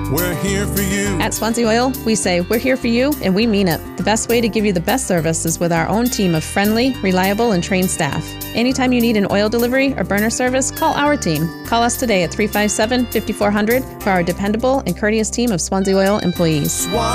We're here for you. At Swansea Oil, we say we're here for you, and we mean it. The best way to give you the best service is with our own team of friendly, reliable, and trained staff. Anytime you need an oil delivery or burner service, call our team. Call us today at 357-5400 for our dependable and courteous team of Swansea Oil employees.